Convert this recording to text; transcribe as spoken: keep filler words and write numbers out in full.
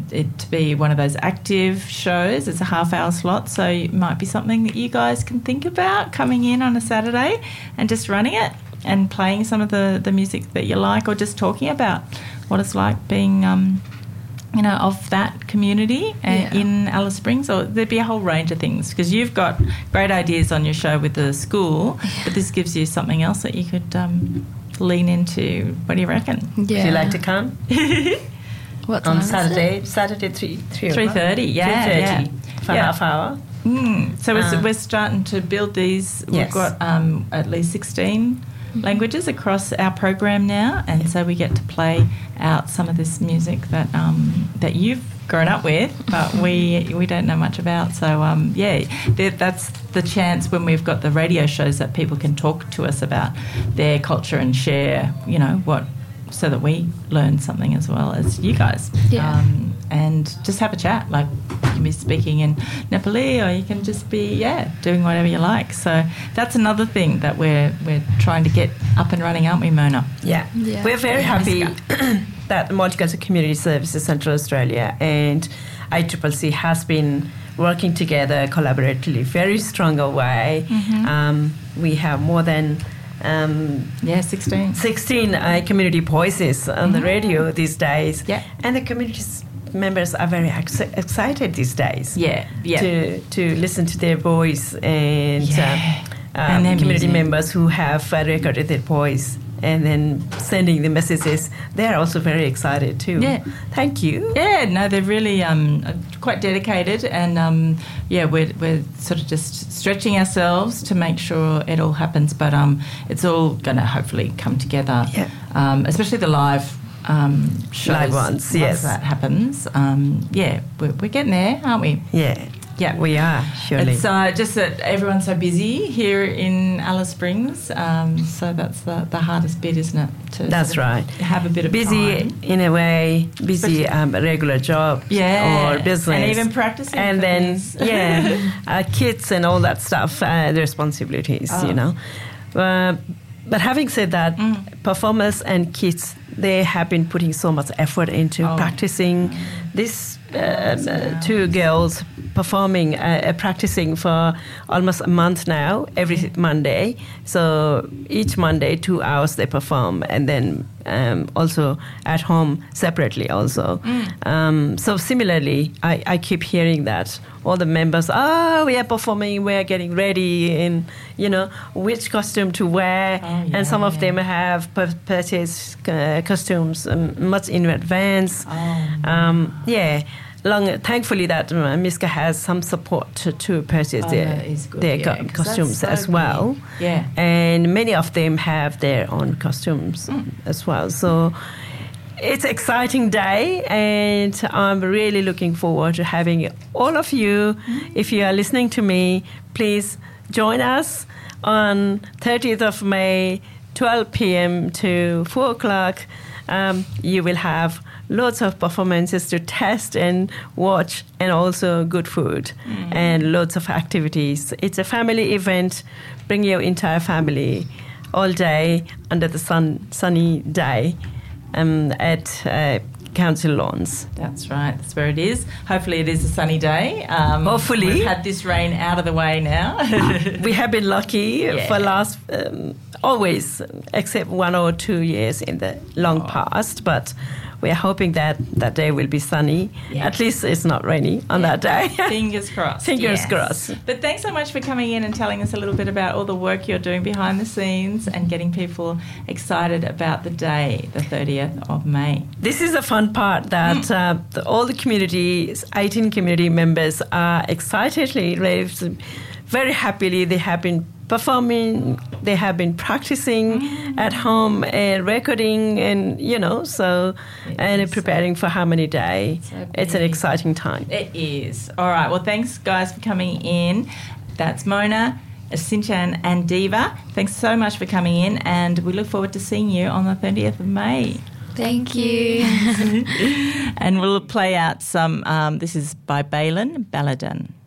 it to be one of those active shows. It's a half-hour slot, so it might be something that you guys can think about coming in on a Saturday and just running it and playing some of the, the music that you like, or just talking about what it's like being, um, you know, of that community Yeah. in Alice Springs. Or there'd be a whole range of things, because you've got great ideas on your show with the school, but this gives you something else that you could um, lean into. What do you reckon? Yeah. Would you like to come? What time On is Saturday, it? Saturday three three Three thirty, yeah, three yeah. thirty for Yeah. half hour. Mm. So we're, Uh, we're starting to build these. We've Yes. got um, at least sixteen languages across our program now, and so we get to play out some of this music that um, that you've grown up with, but we we don't know much about. So um, yeah, there- that's the chance when we've got the radio shows that people can talk to us about their culture and share, you know, what, so that we learn something as well as you guys. Yeah. Um, and just have a chat. Like, you can be speaking in Nepali, or you can just be, yeah, doing whatever you like. So that's another thing that we're we're trying to get up and running, aren't we, Mona? Yeah. Yeah. We're very Yeah. happy that Multicultural Community Services Central Australia and I C C C has been working together collaboratively, very stronger way. Mhm. Um, we have more than um, Yeah, sixteen. sixteen uh, community voices on the Mm. radio these days. Yeah. And the community members are very ex- excited these days. Yeah, yeah. To, to listen to their voice and, Yeah. uh, And um, their community music. members who have uh, recorded their voice and then sending the messages. They're also very excited too. Yeah. Thank you. Yeah, no, they're really um, quite dedicated, and um, yeah, we're we're sort of just stretching ourselves to make sure it all happens. But um, it's all going to hopefully come together. Yeah. Um, especially the live um, shows. Live ones, once yes. that happens. Um, yeah, we're, we're getting there, aren't we? Yeah. Yeah. We are, surely. It's uh, just that everyone's so busy here in Alice Springs, um, so that's the, the hardest bit, isn't it? To That's sort of right. Have a bit of busy time. in a way, busy Especially- um, regular job Yeah, or business. and even practicing And for then, these. yeah, uh, kids and all that stuff, uh, the responsibilities, Oh. you know. Uh, but having said that, Mm. performers and kids, they have been putting so much effort into Oh. practicing. These uh, uh, two girls performing, uh, uh, practicing for almost a month now, every Monday. So each Monday, two hours they perform, and then um, also at home separately also. Um, so similarly, I, I keep hearing that all the members, oh, we are performing, we are getting ready, and you know which costume to wear, Oh, and some of yeah. them have pur- purchased uh, costumes um, much in advance. Oh. Um, yeah. Long, thankfully, that uh, Miska has some support to, to purchase Oh, their, that is good, their yeah, co- 'cause that's costumes so as well. big. Yeah. And many of them have their own costumes Mm. as well. So it's an exciting day, and I'm really looking forward to having all of you. If you are listening to me, please join us on thirtieth of May, twelve p.m. to four o'clock. Um, you will have lots of performances to test and watch, and also good food and lots of activities. It's a family event. Bring your entire family all day under the sun, sunny day um, at uh, Council Lawns. That's right. That's where it is. Hopefully, it is a sunny day. Um, Hopefully. we've had this rain out of the way now. We have been lucky Yeah. for last um, always, except one or two years in the long Oh. past. But we are hoping that that day will be sunny. Yeah. At least it's not rainy on Yeah. that day. Fingers crossed. Fingers yes. crossed. But thanks so much for coming in and telling us a little bit about all the work you're doing behind the scenes and getting people excited about the day, the thirtieth of May. This is the fun part that uh, the, all the communities, eighteen community members are excitedly, very happily. They have been performing, they have been practicing at home and recording, and you know, so It and is preparing for Harmony Day. so It's an big. exciting time. It is. All right. Well, thanks, guys, for coming in. That's Mona, Sinchan, and Diva. Thanks so much for coming in, and we look forward to seeing you on the thirtieth of May. Thank you. And we'll play out some, um, this is by Balin Baladin.